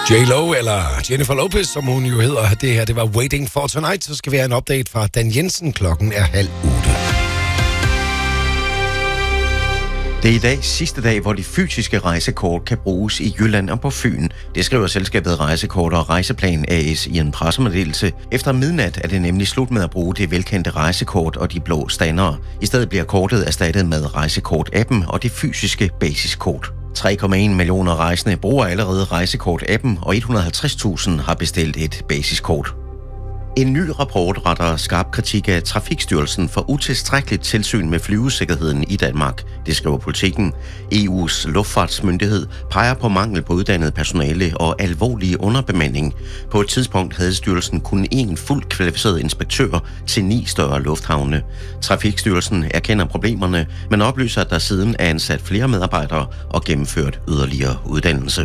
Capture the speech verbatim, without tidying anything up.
J-Lo, eller Jennifer Lopez, som hun jo hedder. Det her, det var Waiting for Tonight. Så skal vi have en update fra Dan Jensen. Klokken er halv otte. Det er i dag sidste dag, hvor de fysiske rejsekort kan bruges i Jylland og på Fyn. Det skriver selskabet Rejsekort og Rejseplan A S i en pressemeddelelse. Efter midnat er det nemlig slut med at bruge det velkendte rejsekort og de blå standere. I stedet bliver kortet erstattet med Rejsekort-appen og det fysiske basiskort. tre komma en millioner rejsende bruger allerede Rejsekort-appen, og et hundrede og halvtreds tusind har bestilt et basiskort. En ny rapport retter skarp kritik af Trafikstyrelsen for utilstrækkeligt tilsyn med flyvesikkerheden i Danmark. Det skriver Politiken. E U's luftfartsmyndighed peger på mangel på uddannet personale og alvorlig underbemanding. På et tidspunkt havde styrelsen kun én fuldt kvalificeret inspektør til ni større lufthavne. Trafikstyrelsen erkender problemerne, men oplyser, at der siden er ansat flere medarbejdere og gennemført yderligere uddannelse.